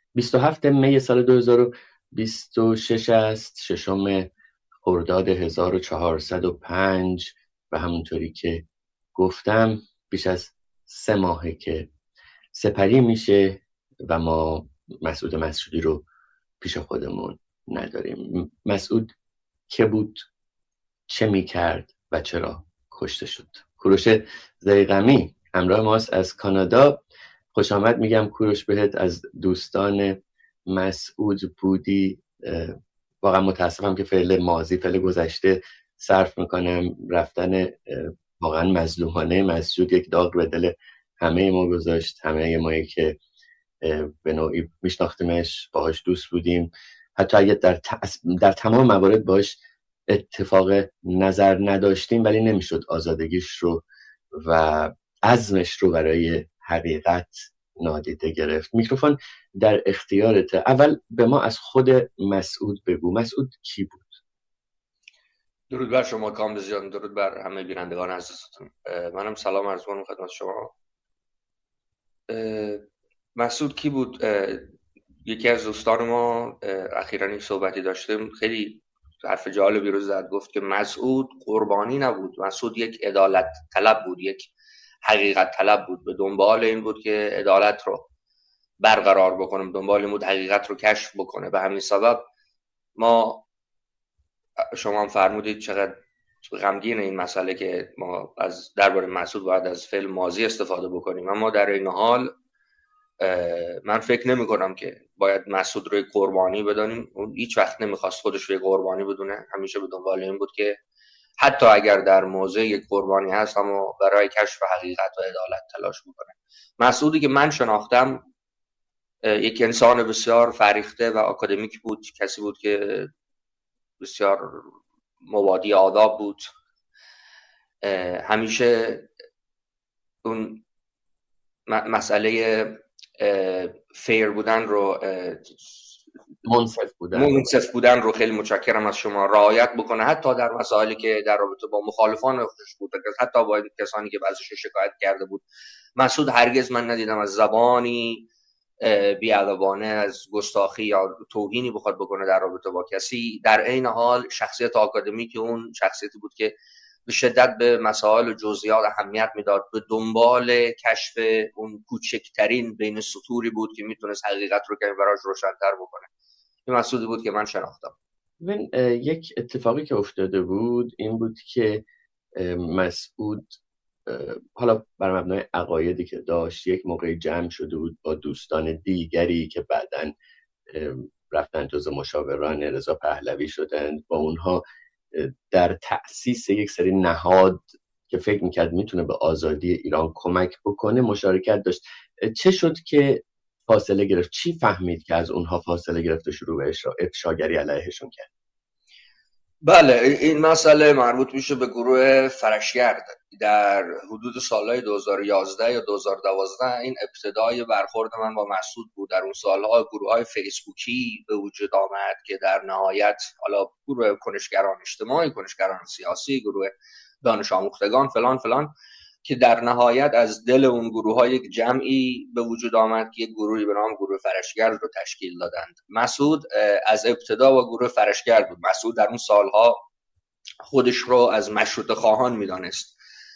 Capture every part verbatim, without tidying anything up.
بیست و هفتم می سال دو هزار و بیست و شش است، ششم خرداد هزار و چهارصد و پنج و همونطوری که گفتم بیش از سه ماهه که سپری میشه و ما مسعود مسعودی رو پیش خودمون نداریم. مسعود که بود، چه میکرد و چرا کشته شد؟ کوروش ضیغمی همراه ماست از کانادا. خوش آمد میگم کوروش بهت، از دوستان مسعود بودی. واقعا متاسفم که فعل ماضی فعل گذشته صرف میکنم. رفتن واقعا مظلومانه مسعود یک داغ به دل همه ما گذاشت، همه مایی که به نوعی میشناختیمش، باهاش دوست بودیم، حتی اگه در, ت... در تمام موارد باهاش اتفاق نظر نداشتیم، ولی نمیشد آزادگیش رو و عزمش رو برای حقیقت نادیده گرفت. میکروفون در اختیارته. اول به ما از خود مسعود بگو. مسعود کی بود؟ درود بر شما کامبیز جان، درود بر همه بینندگان عزیزتون. منم سلام عرض می‌کنم خدمت شما. مسعود کی بود؟ یکی از دوستان ما اخیراً این صحبتی داشتیم، خیلی حرف جالبی رو زد، گفت که مسعود قربانی نبود، مسعود یک عدالت طلب بود، یک حقیقت طلب بود، به دنبال این بود که عدالت رو برقرار بکنه، به دنبال این بود حقیقت رو کشف بکنه. به همین سبب ما، شما هم فرمودید چقدر غمگین این مسئله که ما از درباره مسعود باید از فعل ماضی استفاده بکنیم، اما در این حال من فکر نمی کنم که باید مسعود رو قربانی بدانیم. اون هیچ وقت نمیخواست خودش رو قربانی بدونه، همیشه به دنبال این بود که حتی اگر در موضع یک قربانی هست اما برای کشف حقیقت و عدالت تلاش بکنه. مسعودی که من شناختم یک انسان بسیار فریخته و آکادمیک بود، کسی بود که بسیار مبادی آداب بود، همیشه اون مسئله فیر بودن رو، منصف بودن منصف بودن رو خیلی متشکرم از شما رعایت بکنه، حتی در مسائلی که در رابطه با مخالفان خودش بود، حتی با کسانی که بعضیش شکایت کرده بود. مسعود هرگز من ندیدم از زبانی بی‌ادبانه، از گستاخی یا توهینی بخواد بکنه در رابطه با کسی. در عین حال شخصیت آکادمیک اون شخصیتی بود که به شدت به مسائل و جزئیات اهمیت میداد، به دنبال کشف اون کوچکترین بین سطوری بود که میتونست حقیقت رو کمی براش روشن‌تر بکنه. این مسعودی بود که من شناختم. من یک اتفاقی که افتاده بود این بود که مسعود حالا بر مبنای عقایدی که داشت یک موقعی جمع شده بود با دوستان دیگری که بعداً رفتن جز مشاوران رضا پهلوی شدند، با اونها در تأسیس یک سری نهاد که فکر میکرد میتونه به آزادی ایران کمک بکنه مشارکت داشت. چه شد که فاصله گرفت؟ چی فهمید که از اونها فاصله گرفت و شروع به افشاگری علیهشون کرد؟ بله، این مسئله مربوط میشه به گروه فرشگرد. در حدود سالهای دو هزار و یازده یا دو هزار و دوازده این ابتدای برخورد من با مسعود بود. در اون سالها گروه های فیسبوکی به وجود آمد که در نهایت حالا گروه کنشگران اجتماعی، کنشگران سیاسی، گروه دانش آموختگان فلان فلان، که در نهایت از دل اون گروه ها یک جمعی به وجود آمد که یک گروهی به نام گروه فرشگرد رو تشکیل دادند. مسعود از ابتدا با گروه فرشگرد بود. مسعود در اون سالها خودش رو از مشروطه خواهان میدانست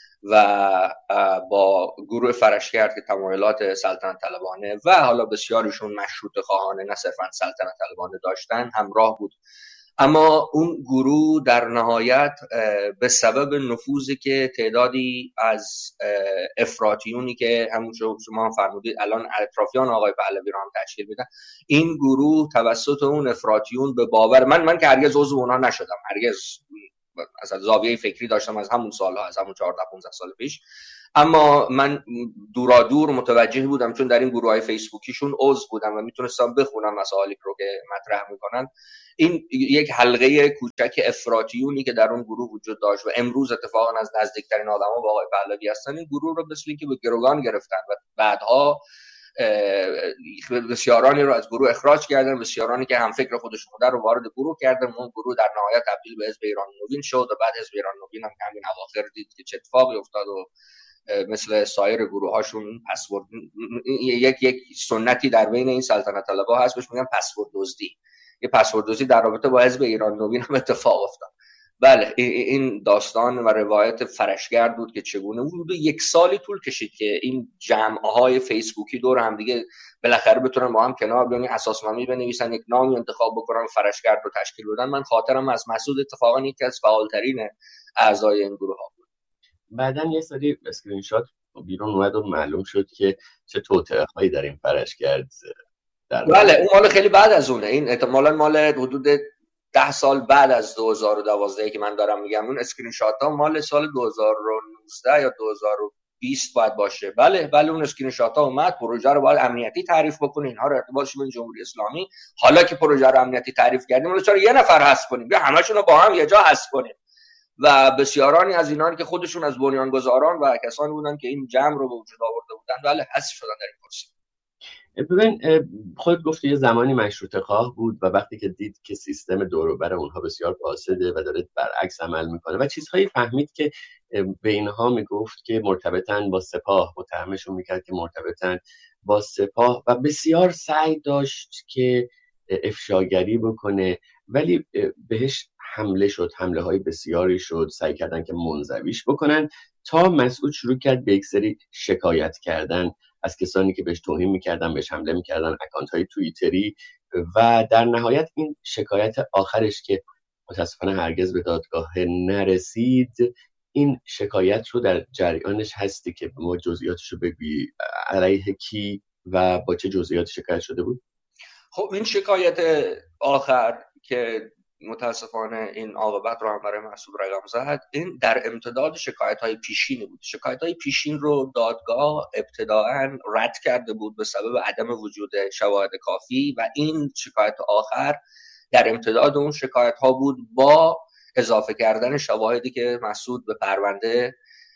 و با گروه فرشگرد که تمایلات سلطنت طلبانه و حالا بسیاریشون مشروطه خواهانه نه صرفاً سلطنت طلبانه داشتن همراه بود. اما اون گروه در نهایت به سبب نفوذی که تعدادی از افراطیونی که همون شما فرمودید الان اطرافیان آقای پهلوی رو هم تشکیل میدن، این گروه توسط اون افراطیون به باور من من که هرگز عضو اونها نشدم، هرگز از زاویه فکری داشتم از همون سالها، از همون چهارده پانزده سال پیش، اما من دورا دور متوجه بودم چون در این گروه های فیسبوکیشون عضو بودم و میتونستم بخونم مسائلی رو که مطرح میکنن. این یک حلقه کوچک افراطیونی که در اون گروه وجود داشت و امروز اتفاقا از نزدیکترین آدما با آقای پهلوی هستن، این گروه رو مثل اینکه به گروگان گرفتن و بعدها بسیارانی رو از گروه اخراج کردن، بسیارانی که هم فکر خودشون بودن رو وارد گروه کردن. اون گروه در نهایت تبدیل به حزب ایران نوین شد و بعد حزب ایران نوین هم همین اواخر دید که چه اتفاقی افتاد و مثل سایر گروه هاشون پسورد یک یک سنتی در بین این سلطنت طلبها هست بهش میگن پسورد دزدی. یه پسورد دزدی در رابطه با حزب ایران نوین هم اتفاق افتاد. بله این داستان و روایت فرشگرد بود که چگونه حدود یک سالی طول کشید که این جمع‌های فیسبوکی دور هم دیگه بالاخره بتونن با هم کنار بیان، اساسنامه بنویسن، یک نامی انتخاب بکنن، فرشگرد رو تشکیل بدن. من خاطرم از مسعود اتفاقا یکی از فعالترین اعضای این گروه ها بود. بعدن یه سری اسکرین شات بیرون اومد و معلوم شد که چه توطئه‌هایی در این فرشگرد در بله اون مال خیلی بعد از اونه. این احتمالاً مال حدود ده سال بعد از دو هزار و دوازده که من دارم میگم. اون اسکرین شات ها مال سال دو هزار و نوزده یا دو هزار و بیست باید باشه. بله بله اون اسکرین شات ها اومد. پروژه رو باید امنیتی تعریف بکنین، اینها رو ارتباطش با جمهوری اسلامی. حالا که پروژه رو امنیتی تعریف کردیم ولی چرا یه نفر حذف کنیم؟ بیا همشون رو با هم یه جا حذف کنیم. و بسیارانی از اینان که خودشون از بنیانگذاران و کسانی بودن که این جمع رو به وجود آورده بودن بله حذف شدن در این پروسه. ببین خود گفتی یه زمانی مشروطه خواه بود و وقتی که دید که سیستم دور و بر اونها بسیار فاسده و داره برعکس عمل میکنه و چیزهایی فهمید که به اینها میگفت که مرتبطن با سپاه، متهمشون میکرد که مرتبطن با سپاه و بسیار سعی داشت که افشاگری بکنه ولی بهش حمله شد، حمله های بسیاری شد، سعی کردن که منزویش بکنن تا مسعود شروع کرد به یک سری شکایت کردن از کسانی که بهش توهین میکردن، بهش حمله میکردن، اکانت های توییتری و در نهایت این شکایت آخرش که متاسفانه هرگز به دادگاه نرسید، این شکایت رو در جریانش هستی که ما جزئیاتش رو بگویی علیه کی و با چه جزئیات شکایت شده بود؟ خب این شکایت آخر که متاسفانه این عاقبت رو هم برای مسعود رقم زد، این در امتداد شکایت‌های پیشین بود. شکایت‌های پیشین رو دادگاه ابتداعاً رد کرده بود به سبب عدم وجود شواهد کافی و این شکایت آخر در امتداد اون شکایت‌ها بود با اضافه کردن شواهدی که مسعود به پرونده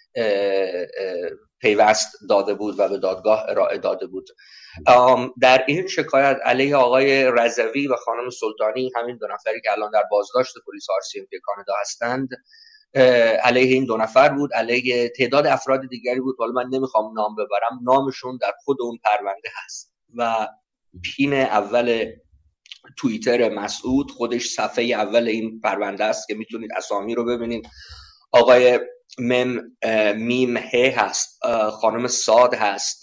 پیوست داده بود و به دادگاه ارائه داده بود. در این شکایت علیه آقای رضوی و خانم سلطانی، همین دو نفری که الان در بازداشت پلیس آر سی ام پی کانادا هستند، علیه این دو نفر بود، علیه تعداد افراد دیگری بود، حالا من نمیخوام نام ببرم، نامشون در خود اون پرونده هست و پین اول توییتر مسعود خودش صفحه اول این پرونده است که میتونید اسامی رو ببینید. آقای مم میم ه هست، خانم ساد هست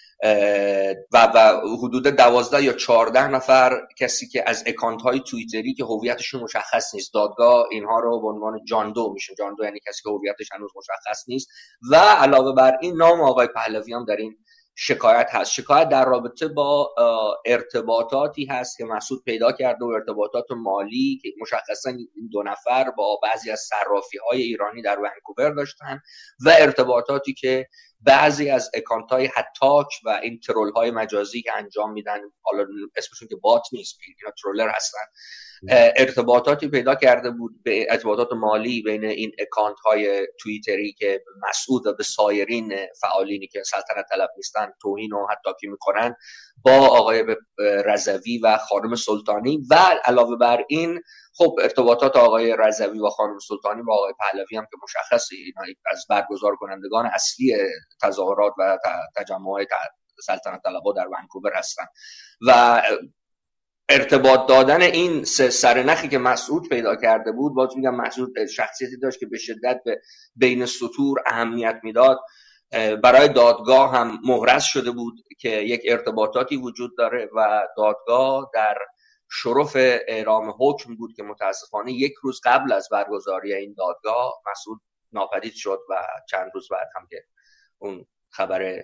و و حدود دوازده یا چهارده نفر کسی که از اکانت های توییتری که هویتشون مشخص نیست، دادگاه اینها رو به عنوان جان دو میشه. جان دو یعنی کسی که هویتش هنوز مشخص نیست. و علاوه بر این نام آقای پهلوی هم در این شکایت هست. شکایت در رابطه با ارتباطاتی هست که مسعود پیدا کرده و ارتباطات مالی که مشخصا این دو نفر با بعضی از صرافی‌های ایرانی در ونکوور داشتن و ارتباطاتی که بعضی از اکانت های هتاک و این ترول های مجازی که انجام میدن، حالا اسمشون که بات نیست، اینا ترولر هستن، ارتباطاتی پیدا کرده بود به ارتباطات مالی بین این اکانت های توییتری که مسعود و به سایرین فعالینی که سلطنت طلب نیستن توهین و هتاکی میکنن با آقای رضوی و خانم سلطانی. و علاوه بر این خب ارتباطات آقای رضوی و خانم سلطانی با آقای پهلوی هم که مشخصه اینا از برگزار کنندگان اصلی تظاهرات و تجمعات سلطنت طلبها در ونکوور هستن و ارتباط دادن این سه سرنخی که مسعود پیدا کرده بود، باز میگم مسعود شخصیتی داشت که به شدت به بین سطور اهمیت میداد، برای دادگاه هم محرز شده بود که یک ارتباطاتی وجود داره و دادگاه در شرف اعلام حکم بود که متاسفانه یک روز قبل از برگزاری این دادگاه مسعود ناپدید شد و چند روز بعد هم که اون خبر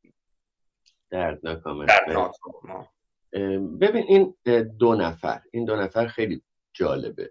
دردناک آمد. ببین این دو نفر این دو نفر خیلی جالبه.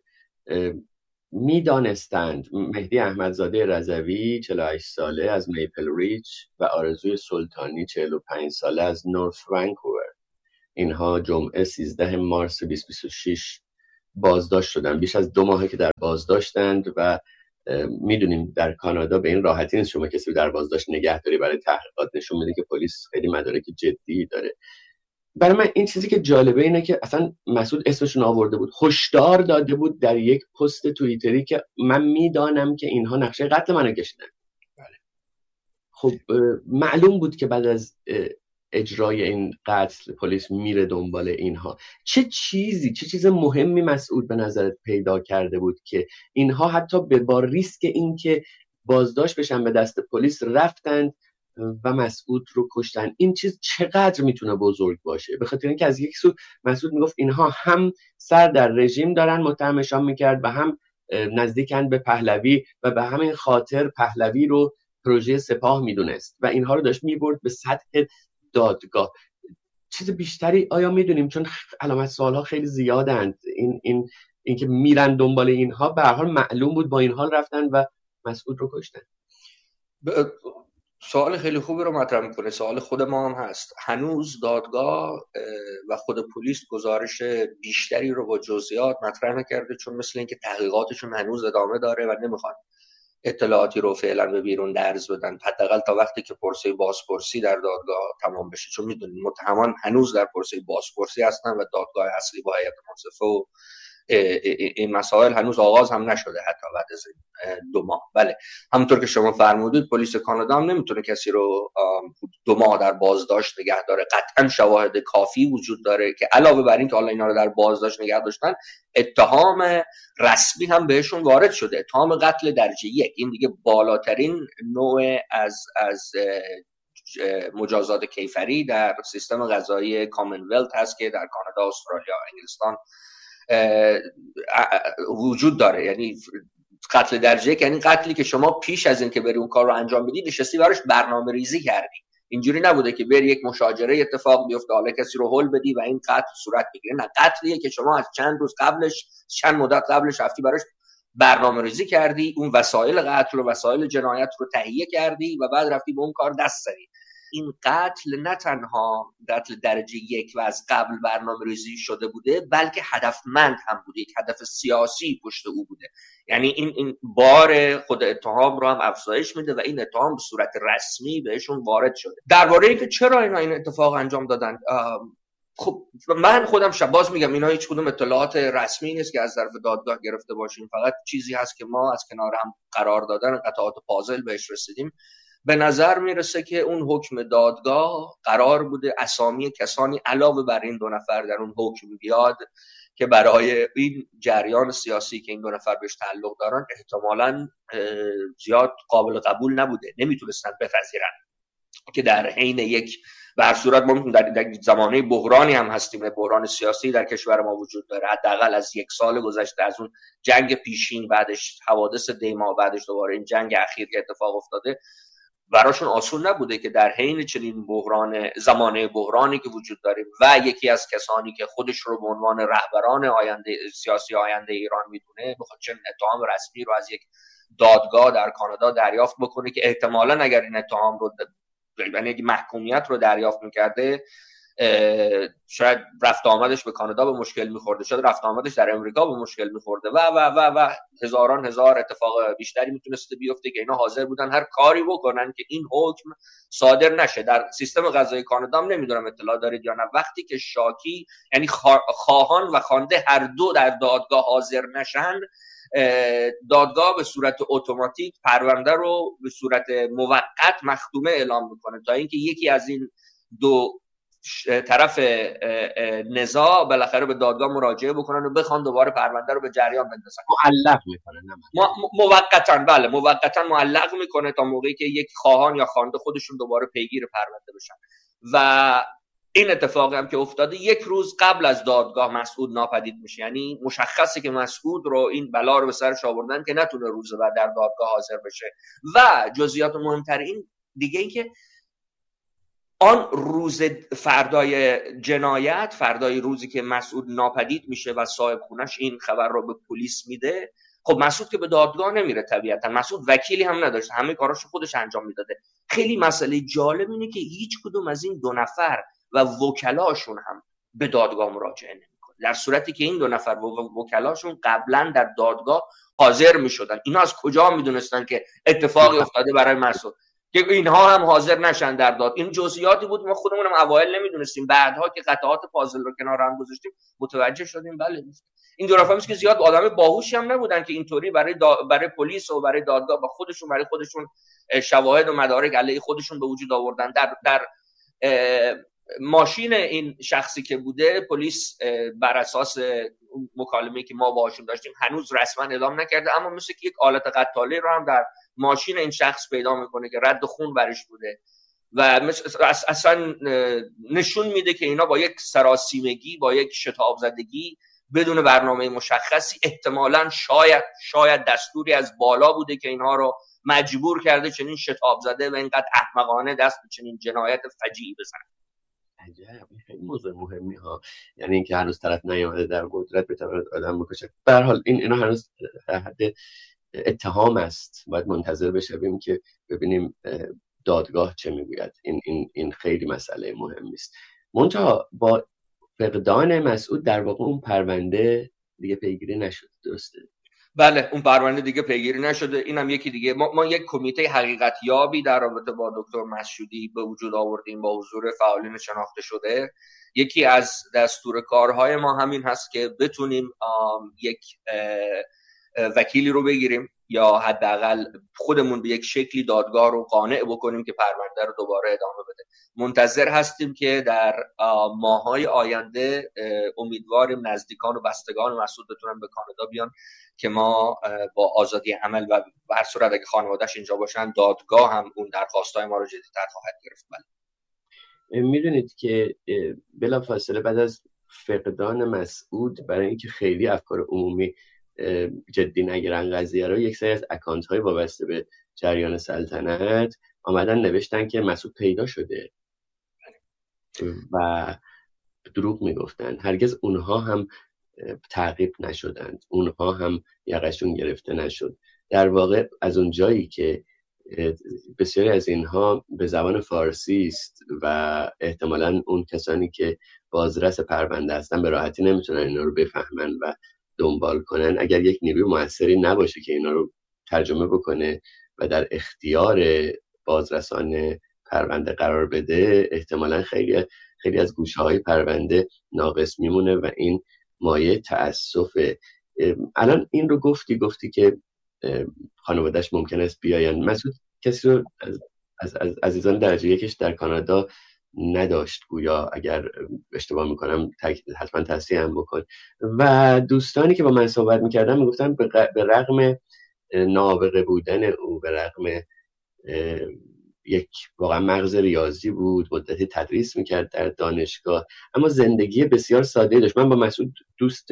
میدانستند مهدی احمدزاده رضوی چهل و هشت ساله از میپل ریچ و آرزوی سلطانی چهل و پنج ساله از نورث ونکوور، اینها جمعه سیزده مارس بیست بیست و شش بازداشت شدن. بیش از دو ماهه که در بازداشتند و میدونیم در کانادا به این راحتی نیست شما کسی در بازداشت نگه داری برای تحقیقات. نشون میده که پلیس خیلی مدارک جدی داره. برای من این چیزی که جالبه اینه که اصلا مسعود اسمشون آورده بود، هشدار داده بود در یک پست توییتری که من میدانم که اینها نقشه قتل منو کشیدن. خب معلوم بود که بعد از اجرای این قتل پلیس میره دنبال اینها. چه چیزی چه چیز مهمی مسعود به نظرت پیدا کرده بود که اینها حتی به با ریسک این که بازداشت بشن به دست پلیس رفتند و مسعود رو کشتن؟ این چیز چقدر میتونه بزرگ باشه؟ به خاطر اینکه از یک سو مسعود میگفت اینها هم سر در رژیم دارن متهمشان میکرد و هم نزدیکن به پهلوی و به همین خاطر پهلوی رو پروژه سپاه میدونست و اینها رو داشت میبرد به سطح دادگاه. چیز بیشتری آیا میدونیم؟ چون علامت سوالها خیلی زیادند. این این اینکه میرن دنبال اینها به هر حال معلوم بود با این حال رفتن و مسعود رو کشتن. سوال خیلی خوبی رو مطرح میکنه. سوال خود ما هم هست. هنوز دادگاه و خود پلیس گزارش بیشتری رو با جزئیات مطرح نکرده، چون مثل اینکه تحقیقاتشون هنوز ادامه داره و نمیخوان اطلاعاتی رو فعلا به بیرون درز بدن، حداقل تا وقتی که پرسه بازپرسی در دادگاه تمام بشه. چون میدونید متهمان هنوز در پرسه بازپرسی هستن و دادگاه اصلی با هیئت منصفه و این مسائل هنوز آغاز هم نشده حتی بعد از دو ماه. بله، همونطور که شما فرمودید پلیس کانادا هم نمیتونه کسی رو دو ماه در بازداشت نگه داره. قطعا شواهد کافی وجود داره که علاوه بر این که حالا اینا رو در بازداشت نگه داشتن، اتهام رسمی هم بهشون وارد شده، اتهام قتل درجه یک. این دیگه بالاترین نوع از از مجازات کیفری در سیستم قضایی کامنولت هست که در کانادا، استرالیا، انگلستان وجود داره. یعنی قتل درجه یک یعنی قتلی که شما پیش از این که بری اون کار رو انجام بدی نشستی براش برنامه ریزی کردی. اینجوری نبوده که بری یک مشاجره اتفاق بیفته حالا کسی رو هول بدی و این قتل صورت بگیره. نه، قتلیه که شما از چند روز قبلش، چند مدت قبلش رفتی براش برنامه ریزی کردی، اون وسایل قتل و وسایل جنایت رو تهیه کردی و بعد رفتی به اون کار دست زدی. این قتل نه تنها قتل درجه یک و از قبل برنامه ریزی شده بوده، بلکه هدفمند هم بوده، یک هدف سیاسی پشت او بوده. یعنی این این بار خود اتهام رو هم افزایش میده و این اتهام به صورت رسمی بهشون وارد شده. درباره اینکه چرا اینا این اتفاق انجام دادن، خب من خودم شباز میگم اینا هیچ کدوم اطلاعات رسمی نیست که از طرف دادگاه گرفته باشیم، فقط چیزی هست که ما از کنار هم قرار دادن قطعات پازل بهش رسیدیم. به نظر میرسه که اون حکم دادگاه قرار بوده اسامی کسانی علاوه بر این دو نفر در اون حکم بیاد که برای این جریان سیاسی که این دو نفر بهش تعلق دارن احتمالاً زیاد قابل قبول نبوده، نمیتونستن بپذیرن که در حین یک به هر صورت ما در, در زمانه بحرانی هم هستیم، بحران سیاسی در کشور ما وجود داره، حداقل از یک سال گذشته از اون جنگ پیشین، بعدش حوادث دیما، بعدش دوباره این جنگ اخیر که اتفاق افتاده، براشون آسون نبوده که در حین چنین بحران زمانه بحرانی که وجود داره و یکی از کسانی که خودش رو به عنوان رهبران آینده سیاسی آینده ایران میدونه بخواد چنین اتهام رسمی رو از یک دادگاه در کانادا دریافت بکنه که احتمالاً اگر این اتهام رو یعنی اگه محکومیت رو دریافت میکرده شاید رفت آمدش به کانادا به مشکل میخورده، شاید رفت آمدش در امریکا به مشکل میخورده و و و و هزاران هزار اتفاق بیشتری میتونسته بیفته که اینا حاضر بودن هر کاری بکنن که این حکم صادر نشه. در سیستم قضایی کانادا هم نمیدونم اطلاع دارید یا نه، وقتی که شاکی یعنی خواهان و خوانده هر دو در دادگاه حاضر نشن، دادگاه به صورت اتوماتیک پرونده رو به صورت موقت مختومه اعلام میکنه تا اینکه یکی از این دو طرف نزاع بالاخره به دادگاه مراجعه بکنن و بخوان دوباره پرونده رو به جریان بندازن. معلق میکنه نه موقتا، بله موقتا معلق میکنه تا موقعی که یک خواهان یا خوانده خودشون دوباره پیگیر پرونده بشن. و این اتفاقی هم که افتاده یک روز قبل از دادگاه مسعود ناپدید میشه، یعنی مشخصه که مسعود رو این بلا رو به سرش آوردن که نتونه روز بعد در دادگاه حاضر بشه. و جزئیات مهمتر این دیگه این که آن روز فردای جنایت، فردای روزی که مسعود ناپدید میشه و صاحب خونش این خبر رو به پلیس میده، خب مسعود که به دادگاه نمیره طبیعتا، مسعود وکیلی هم نداشت، همه کاراشو خودش انجام میداده. خیلی مسئله جالب اینه که هیچ کدوم از این دو نفر و وکلاشون هم به دادگاه مراجعه نمیکنه، در صورتی که این دو نفر و وکلاشون قبلا در دادگاه حاضر میشدن. اینا از کجا میدونستن که اتفاقی افتاده برای مسعود که اینها هم حاضر نشن در داد؟ این جزئیاتی بود ما خودمون هم اوایل نمیدونستیم، بعدها که قطعات پازل رو کنار هم گذاشتیم متوجه شدیم بله این دو نفر که زیاد آدم باهوشی هم نبودن که اینطوری برای دا... برای پلیس و برای دادگاه با خودشون برای خودشون شواهد و مدارک علیه خودشون به وجود آوردن. در در ماشین این شخصی که بوده پلیس بر اساس مکالمه‌ای که ما باهاشون داشتیم هنوز رسما اعلام نکرده، اما مثل که یک آلت قتاله رو هم در ماشین این شخص پیدا میکنه که رد خون برش بوده و اصلا نشون میده که اینا با یک سراسیمگی، با یک شتاب زدگی بدون برنامه مشخصی، احتمالاً شاید شاید دستوری از بالا بوده که اینها رو مجبور کرده چنین شتاب زده و اینقدر احمقانه دست به چنین جنایت فجیعی بزنه. عجب، خیلی موضوع مهمی ها. یعنی اینکه هنوز طرف نیامده در قدرت بتواند آدم بکشه. به هر حال این اینا هنوز در حد اتهام است، باید منتظر بشیم که ببینیم دادگاه چه میگوید. این این این خیلی مسئله مهمی است. منتها با فقدان مسعود در واقع اون پرونده دیگه پیگیری نشد، درسته؟ بله، اون پرونده دیگه پیگیری نشده. اینم یکی دیگه. ما, ما یک کمیته حقیقت یابی در رابطه با دکتر مسعودی به وجود آوردیم با حضور فعالین شناخته شده. یکی از دستور کارهای ما همین هست که بتونیم یک وکیلی رو بگیریم یا حداقل خودمون به یک شکلی دادگاه رو قانع بکنیم که پرونده رو دوباره ادامه بده. منتظر هستیم که در ماه‌های آینده امیدواریم نزدیکان و بستگان مسعود بتونن به کانادا بیان که ما با آزادی عمل و به هر صورت اگه خانواده‌اش اینجا باشن دادگاه هم اون درخواست‌های ما رو جدی‌تر خواهد گرفت. بله. میدونید که بلافاصله بعد از فقدان مسعود، برای اینکه خیلی افکار عمومی جدی نگیرن قضیه رو، یک سری از اکانت های وابسته به جریان سلطنت آمدن نوشتن که مسعود پیدا شده و دروغ میگفتن. هرگز اونها هم تعقیب نشدند، اونها هم یقشون گرفته نشد. در واقع از اون جایی که بسیاری از اینها به زبان فارسی است و احتمالاً اون کسانی که بازرس پرونده هستن به راحتی نمیتونن اینا رو بفهمن و دنبال کنن، اگر یک نیروی موثری نباشه که اینا رو ترجمه بکنه و در اختیار بازرسان پرونده قرار بده، احتمالاً خیلی خیلی از گوشه‌های پرونده ناقص میمونه و این مایه تأسفه. الان این رو گفتی گفتی که خانواده‌اش ممکن است بیاین. مسعود کسی رو از, از, از عزیزان درجه یکش در کانادا نداشت گویا، اگر اشتباه میکنم حتما تصحیح هم بکن. و دوستانی که با من صحبت میکردن میگفتن به رغم نابغه بودن او، به رغم یک واقعا مغز ریاضی بود، مدتی تدریس میکرد در دانشگاه، اما زندگی بسیار ساده داشت. من با مسعود دوست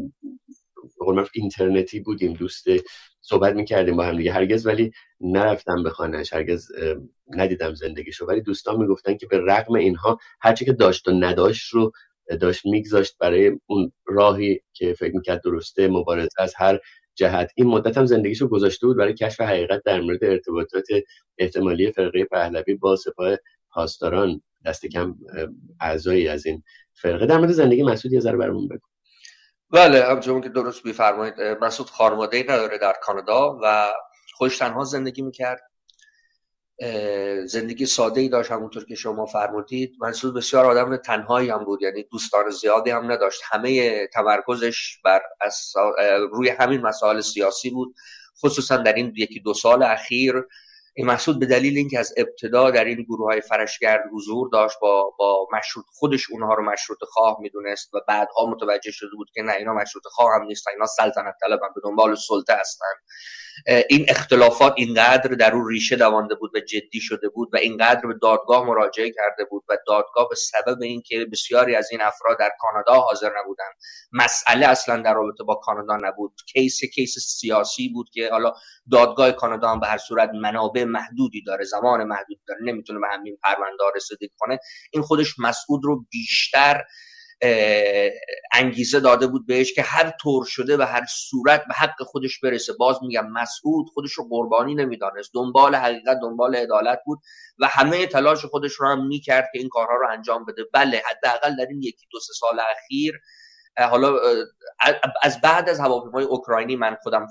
اینترنتی بودیم، دوست صحبت میکردیم با هم دیگه، هرگز ولی نرفتم به خانه‌اش، هرگز ندیدم زندگیشو، ولی دوستان میگفتن که به رغم اینها هرچی که داشت و نداشت رو داشت میگذاشت برای اون راهی که فکر میکرد درسته، مبارزه از هر جهت. این مدت هم زندگیشو گذاشته بود برای کشف حقیقت در مورد ارتباطات احتمالی فرقه پهلوی با سپاه پاسداران، دست کم اعضایی از این فرقه. در مورد زندگی مسعود یه ذره برامون بگو. بله، همچنون که درست می‌فرمایید، مسعود خانواده‌ای نداره در کانادا و خودش تنها زندگی میکرد. زندگی ساده‌ای داشت، همونطور که شما فرمودید. مسعود بسیار آدم تنهایی هم بود، یعنی دوستان زیادی هم نداشت. همه تمرکزش بر روی همین مسائل سیاسی بود، خصوصا در این یکی دو سال اخیر. این مسعود به دلیل اینکه از ابتدا در این گروه‌های فرشگرد حضور داشت، با با مشروط خودش اونها رو مشروط خواه میدونست و بعدها متوجه شده بود که نه، اینا مشروط خواه هم نیستن، اینا سلطنت طلبن، به دنبال سلطه هستن. این اختلافات اینقدر در اون ریشه دوانده بود و جدی شده بود و اینقدر به دادگاه مراجعه کرده بود و دادگاه به سبب اینکه بسیاری از این افراد در کانادا حاضر نبودن، مسئله اصلا در رابطه با کانادا نبود، کیس کیس سیاسی بود که حالا دادگاه کانادا هم به هر صورت منابع محدودی داره، زمان محدودی داره، نمیتونه به همین پرونده رسیدگی کنه. این خودش مسعود رو بیشتر انگیزه داده بود بهش که هر طور شده و هر صورت به حق خودش برسه. باز میگم مسعود خودش رو قربانی نمیدانست، دنبال حقیقت، دنبال عدالت بود و همه تلاش خودش رو هم میکرد که این کارها رو انجام بده. بله، حداقل در این یکی دو سه سال اخیر، حالا از بعد از هواپیمای اوکراینی من خودم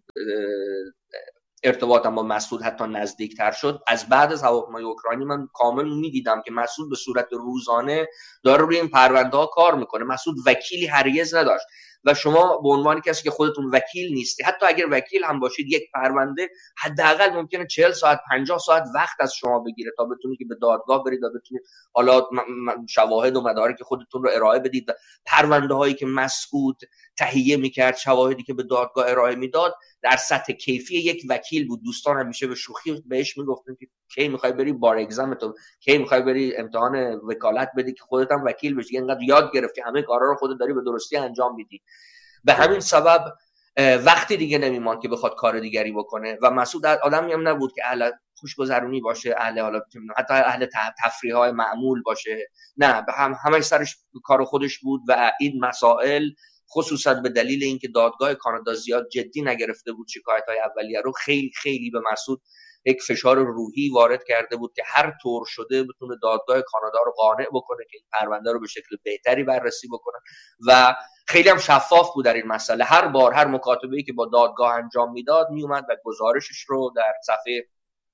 ارتباطم با مسعود حتی نزدیکتر شد. از بعد از هواپیمای اوکراینی من کامل میدیدم که مسعود به صورت روزانه داره روی این پرونده ها کار میکنه. مسعود وکیلی هرگز نداشت. و شما به عنوان کسی که خودتون وکیل نیستی، حتی اگر وکیل هم باشید، یک پرونده حداقل ممکنه چهل ساعت پنجاه ساعت وقت از شما بگیره تا بتونید که به دادگاه برید و بتونید حالا شواهد و مدارک خودتون رو ارائه بدید. و پرونده هایی که مسعود تهیه میکرد، شواهدی که به دادگاه ارائه میداد، در سطح کیفی یک وکیل بود. دوستان همیشه به شوخی بهش میگفتن که کی میخوای بری بار اگزمتو، کی میخوای بری امتحان وکالت بدی که خودت هم وکیل بشی، اینقدر یاد گرفتی همه کارا رو خودت داری به درستی انجام میدی. به همین سبب وقتی دیگه نمیماند که بخواد کار دیگری بکنه. و مسعود آدمی هم نبود که اهل خوشگذرونی باشه، اهل حالا حتی اهل تفریح‌های معمول باشه، نه، به هم همه سرش کار خودش بود. و این مسائل خصوصا به دلیل اینکه دادگاه کانادا زیاد جدی نگرفته بود شکایت‌های اولیه رو، خیلی خیلی به مسعود یک فشار روحی وارد کرده بود که هر طور شده بتونه دادگاه کانادا رو قانع بکنه که این پرونده رو به شکل بهتری بررسی بکنه. و خیلی هم شفاف بود در این مسئله. هر بار هر مکاتبه‌ای که با دادگاه انجام میداد میومد و گزارشش رو در صفحه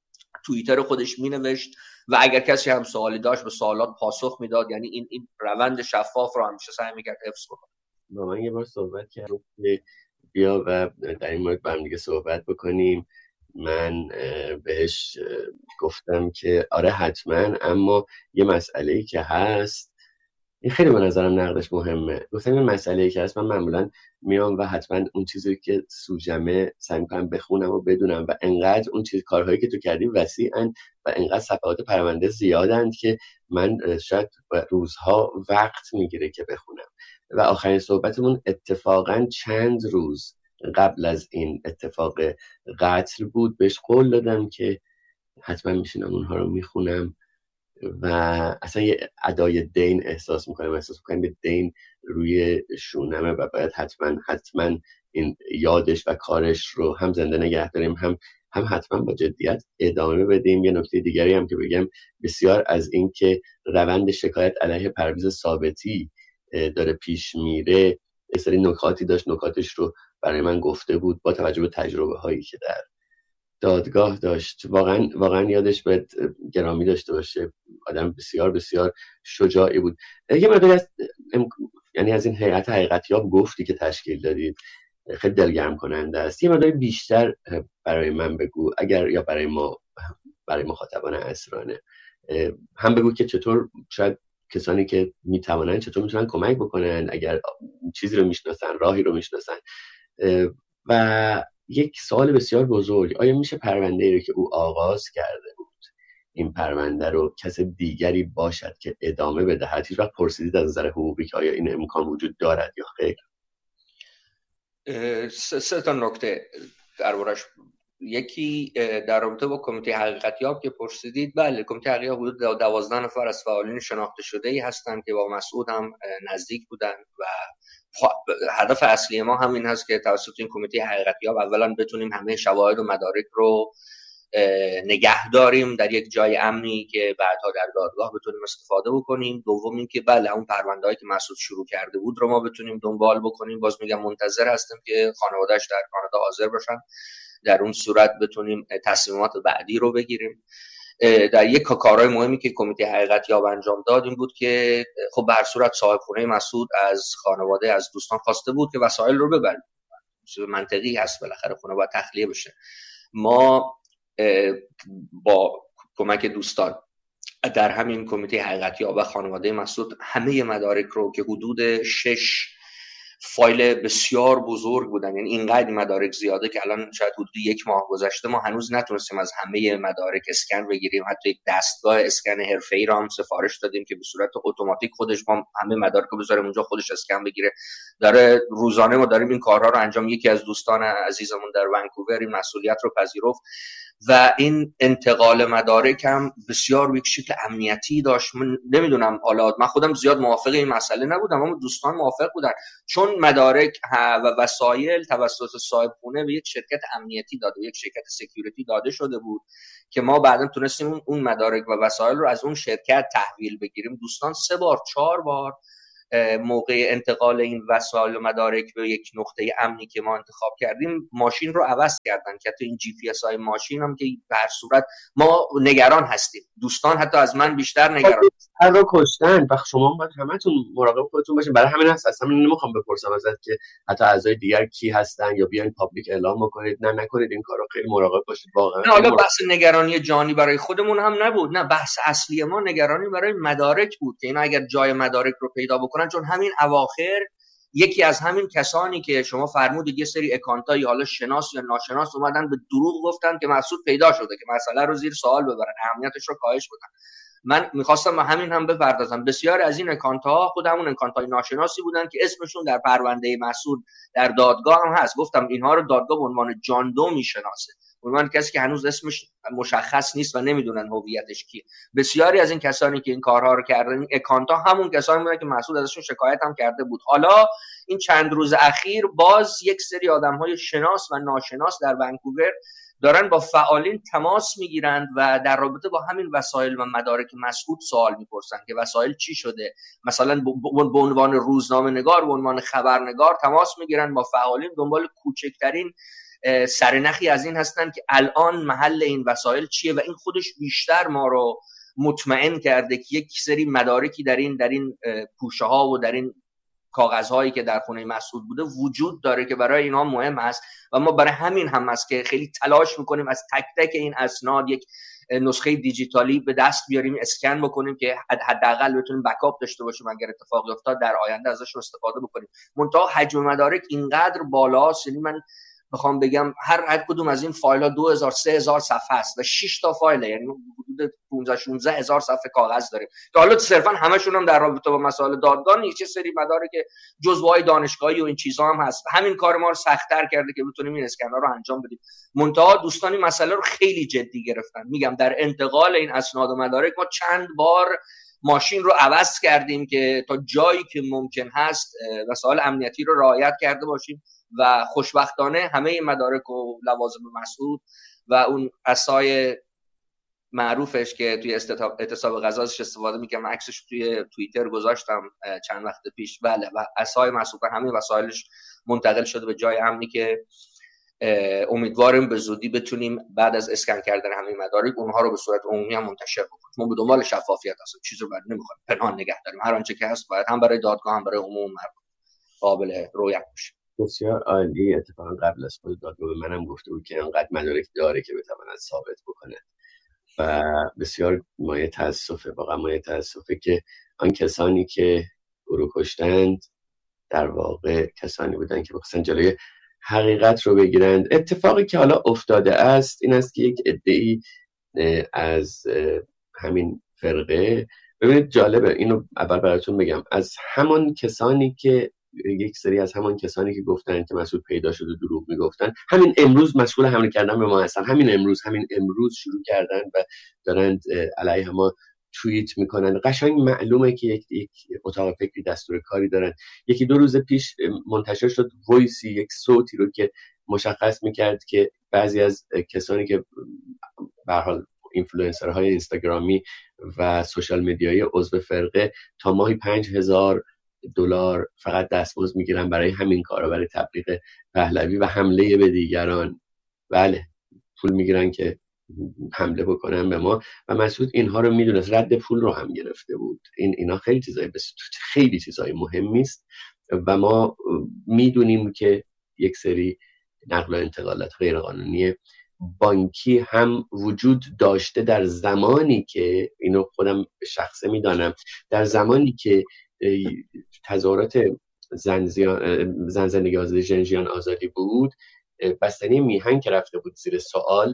توییتر خودش مینوشت و اگر کسی هم سوالی داشت به سوالات پاسخ میداد. یعنی این این روند شفاف رو همیشه سعی میکرد حفظ کنه. با من یه بار صحبت کردم که بیا و در این مورد با هم دیگه صحبت بکنیم. من بهش گفتم که آره حتما، اما یه مسئله‌ای که هست، این خیلی به نظرم نقدش مهمه. گفتم این مسئله‌ای که هست، من معمولا میام و حتما اون چیزی که سوژمه سعی می‌کنم بخونم و بدونم و انقدر اون چیز کارهایی که تو کردی وسیعن و انقدر صفحات پرونده زیادند که من شاید روزها وقت میگیره که بخونم. و آخرین صحبتمون اتفاقا چند روز قبل از این اتفاق قتل بود. بهش قول دادم که حتما میشینم اونها رو میخونم و اصلا یه ادای دین احساس میکنم احساس میکنم یه دین روی شونمه و باید حتما حتما این یادش و کارش رو هم زنده نگه داریم، هم هم حتما با جدیت ادامه بدیم. یه نکته دیگری هم که بگم، بسیار از این که روند شکایت علیه پرویز ثابتی داره پیش میره، یه سری نکاتی داشت، نکاتش رو برای من گفته بود با توجه به تجربه هایی که در دادگاه داشت. واقعا واقعا یادش باید گرامی داشته باشه. آدم بسیار بسیار شجاعی بود. یه مقداری از یعنی از این هیئت حقیقتیاب گفتی که تشکیل دادید، خیلی دلگرم کننده است. یه مقداری بیشتر برای من بگو، اگر یا برای ما برای مخاطبان اسرانه هم بگو که چطور شاید کسانی که میتوانن چطور میتونن کمک بکنن، اگر چیزی رو میشناسن، راهی رو میشناسن. و یک سوال بسیار بزرگ، آیا میشه پرونده‌ای رو که او آغاز کرده بود، این پرونده رو کس دیگری باشد که ادامه بدهد؟ هیچ وقت پرسیدید از نظر حقوقی که آیا این امکان وجود دارد یا خیر؟ سه, سه تا نکته دربارش. یکی در رابطه با کمیته حقیقتیاب که پرسیدید، بله، کمیته حقیقتیاب حدود دوازده نفر از فعالین شناخته شده ای هستند که با مسعود هم نزدیک بودن و هدف اصلی ما همین هست که توسط این کمیته حقیقتیاب اولا بتونیم همه شواهد و مدارک رو نگه داریم در یک جای امنی که بعدها در دادگاه بتونیم استفاده بکنیم. دوم این که بله، اون پرونده‌ای که مسعود شروع کرده بود رو ما بتونیم دنبال بکنیم. باز میگم منتظر هستیم که خانواده‌اش در کانادا حاضر باشن، در اون صورت بتونیم تصمیمات بعدی رو بگیریم. در یک کارهای مهمی که کمیته حقیقتیاب انجام داد این بود که خب به هر صورت صاحب خونه مسعود از خانواده، از دوستان خواسته بود که وسایل رو ببرن. منطقی هست، بالاخره خونه باید تخلیه بشه. ما با کمک دوستان در همین کمیته حقیقتیاب و خانواده مسعود همه مدارک رو که حدود شش فایل بسیار بزرگ بودن، یعنی اینقدر مدارک زیاده که الان شاید حدود یک ماه گذشته ما هنوز نتونستیم از همه مدارک اسکن بگیریم. حتی یک دستگاه اسکن حرفه‌ای را هم سفارش دادیم که به صورت اتوماتیک خودش ما همه مدارک رو بذاریم اونجا، خودش اسکن بگیره. داره روزانه ما داریم این کارها رو انجام. یکی از دوستان عزیزمون در ونکوور این مسئولیت رو پذیرفت و این انتقال مدارک هم بسیار یک شکل امنیتی داشت. من نمیدونم، حالا من خودم زیاد موافق این مسئله نبودم اما دوستان موافق بودن، چون مدارک و وسایل توسط صاحب خونه به یک شرکت امنیتی داده، یک شرکت سکیوریتی داده شده بود که ما بعداً تونستیم اون مدارک و وسایل رو از اون شرکت تحویل بگیریم. دوستان سه بار چهار بار موقع انتقال این وسایل و مدارک به یک نقطه امنی که ما انتخاب کردیم ماشین رو عوض کردن که تو این جی پی اس های ماشین هم که به هر صورت ما نگران هستیم، دوستان حتی از من بیشتر نگران هر رو کشتن و شما باید همتون مراقب خودتون باشین. برای همین هست اصلا نمیخوام بپرسم ازت که حتی اعضای دیگر کی هستن یا بیاین پابلیک اعلام بکنید، نه نکنید این کارو، خیلی مراقب باشید واقعا. نه حالا بحث نگرانی جانی برای خودمون هم نبود، نه بحث اصلی ما نگرانی برای مدارک بود که اینا اگر جای مدارک رو پیدا بکنن، چون همین اواخر یکی از همین کسانی که شما فرمودید یه سری اکانتایی حالا شناس یا ناشناس اومدن به دروغ گفتن که مسعود پیدا شده که مسئله رو زیر سوال ببرن، اهمیتش رو کاهش بدن. من میخواستم به همین هم بپردازم. بسیار از این اکانت ها خود همون اکانت های ناشناسی بودن که اسمشون در پرونده مسعود در دادگاه هم هست. گفتم اینها رو دادگاه به عنوان جان دو میشناسه، به عنوان کسی که هنوز اسمش مشخص نیست و نمیدونن هویتش کیه. بسیاری از این کسانی که این کارها رو کردن، این اکانت ها همون کسانی بودن که مسعود ازشون شکایت هم کرده بود. حالا این چند روز اخیر باز یک سری آدم های شناس و ناشناس در ونکوور دارن با فعالین تماس میگیرند و در رابطه با همین وسایل و مدارک مسعود سوال میپرسن که وسایل چی شده، مثلا به عنوان روزنامه نگار، به عنوان خبرنگار تماس میگیرن با فعالین، دنبال کوچکترین سرنخی از این هستن که الان محل این وسایل چیه و این خودش بیشتر ما رو مطمئن کرده که یک سری مدارکی در این در این پوشه ها و در این کاغذهایی که در خونه مسعود بوده وجود داره که برای اینا مهم است و ما برای همین هم است که خیلی تلاش میکنیم از تک تک این اسناد یک نسخه دیجیتالی به دست بیاریم، اسکن بکنیم که حداقل بتونیم بکاپ داشته باشیم اگر اتفاقی افتاد در آینده ازش استفاده بکنیم. منتها حجم مدارک اینقدر بالاست، یعنی من بخوام بگم هر هر کدوم از این فایل ها دو هزار سه هزار صفحه است و شش تا فایله، یعنی حدود پانزده شانزده هزار صفحه کاغذ داریم که حالا صرفا همشون هم در رابطه با مسائل دادگاه نیست، چه سری مدارک جزوهای دانشگاهی و این چیزا هم هست. همین کار ما رو سخت‌تر کرده که بتونیم این اسکنر رو انجام بدیم. منتها دوستان این مسئله رو خیلی جدی گرفتن. میگم در انتقال این اسناد و مدارک ما چند بار ماشین رو عوض کردیم که تا جایی که ممکن هست وسایل امنیتی رو رعایت کرده باشیم و خوشبختانه همه مدارک و لوازم مسعود و اون عصای معروفش که توی اعتصاب غذا ازش استفاده میکنم، عکسش توی توییتر گذاشتم چند وقت پیش، بله، و عصای مسعود همه وسایلش منتقل شده به جای امنی که امیدواریم به زودی بتونیم بعد از اسکن کردن همه مدارک اونها رو به صورت عمومی هم منتشر بکنیم. ما به دنبال شفافیت هستیم، چیزی رو بعد نمیخوایم پنهان نگه داریم. هر آنچه که هست باید هم برای دادگاه هم برای عموم قابل رویت باشه. بسیار عالی. اتفاقا قبل از خود دادگاه به منم گفته بود که انقدر مدارک داره که بتواند ثابت بکنه و بسیار مایه تاسفه، واقعا مایه تاسفه که آن کسانی که او رو کشتند در واقع کسانی بودند که بخواستن جلوی حقیقت رو بگیرند. اتفاقی که حالا افتاده است این است که یک عده‌ای از همین فرقه، ببینید جالبه، اینو اول براتون بگم، از همان کسانی که یک سری از همان کسانی که گفتن که مسعود پیدا شده دروغ میگفتن، همین امروز مشغول حمله کردن به ما هستن. همین امروز همین امروز شروع کردن و دارن علیه ما توییت میکنن. قشنگ معلومه که یک یک اتاق فکری دستور کاری دارن. یکی دو روز پیش منتشر شد وایسی، یک صوتی رو که مشخص میکرد که بعضی از کسانی که به هر حال اینفلوئنسرهای اینستاگرامی و سوشال مدیایی عضو فرقه تا ماهی پنج هزار دلار فقط دستمزد میگیرن برای همین کارا، برای تبلیغ پهلوی و حمله به دیگران. بله، پول میگیرن که حمله بکنن به ما و مسعود اینها رو میدونست، رد پول رو هم گرفته بود. این اینا خیلی چیزای بس... خیلی چیزای مهمی است و ما میدونیم که یک سری نقل و انتقالات غیرقانونی بانکی هم وجود داشته در زمانی که، اینو خودم شخصه میدانم، در زمانی که تظاهرات زن, زن زندگی آزادی ژنژیان آزادی بود، بستنی میهن که رفته بود زیر سوال،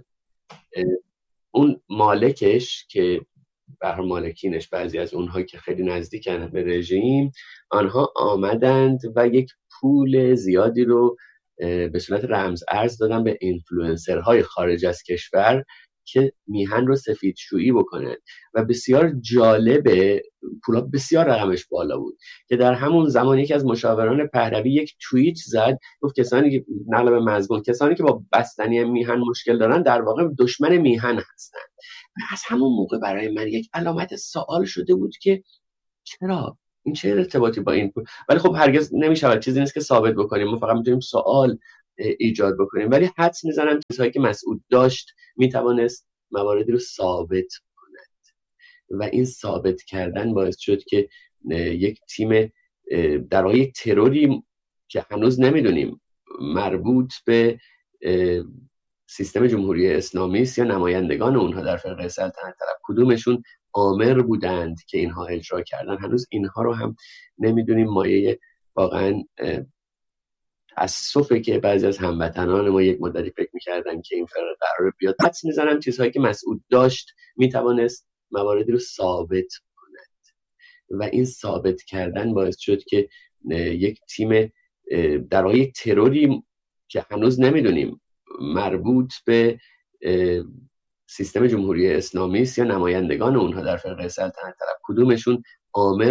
اون مالکش که بر مالکینش بعضی از اونها که خیلی نزدیکن به رژیم، آنها آمدند و یک پول زیادی رو به صورت رمز ارز دادن به اینفلوئنسرهای خارج از کشور که میهن رو سفیدشویی بکنن و بسیار جالبه، پولا بسیار رقمش بالا بود که در همون زمان یکی از مشاوران پهلوی یک توییت زد، گفت کسانی که نقل به مزبون، کسانی که با بستنی میهن مشکل دارن در واقع دشمن میهن هستن. و از همون موقع برای من یک علامت سوال شده بود که چرا این چه ارتباطی با این؟ ولی خب هرگز نمیشود، چیزی نیست که ثابت بکنیم، ما فقط میتونیم سوال ایجاد بکنیم. ولی حدس میزنم چیزهایی که مسعود داشت میتوانست مواردی رو ثابت کند و این ثابت کردن باعث شد که یک تیم در واقع یک تروری که هنوز نمیدونیم مربوط به سیستم جمهوری اسلامی است یا نمایندگان اونها در فرقه سلطنت طلب کدومشون آمر بودند که اینها اجرا کردن، هنوز اینها رو هم نمیدونیم. مایه واقعا تأسفه که بعضی از هموطنان ما یک مدتی فکر میکردن که این فرقه قرار بیاد. حدس میزنم چیزهایی که مسعود داشت میتوانست مواردی رو ثابت کند و این ثابت کردن باعث شد که یک تیم در واقع یک تروری که هنوز نمیدونیم مربوط به سیستم جمهوری اسلامی است یا نمایندگان اونها در فرقه سلطنت طلب کدومشون آمر